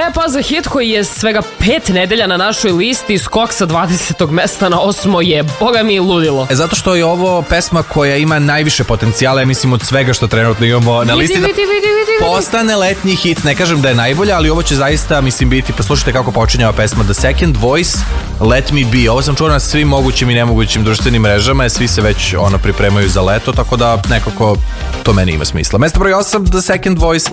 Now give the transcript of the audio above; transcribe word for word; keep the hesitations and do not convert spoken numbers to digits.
E pa za hit koji je svega pet nedelja na našoj listi, skok sa dvadesetog mesta na osmo je, boga mi, ludilo. E, zato što je ovo pesma koja ima najviše potencijala, ja mislim, od svega što trenutno imamo na listi, vidi, vidi, vidi, vidi. postane letnji hit. Ne kažem da je najbolja, ali ovo će zaista, mislim, biti, pa slušajte kako počinje ova pesma. The Second Voice, Let Me Be. Ovo sam čuo na svim mogućim i nemogućim društvenim mrežama, svi se već ono pripremaju za leto, tako da nekako to meni ima smisla. Mesto broj osam, The Second Voice,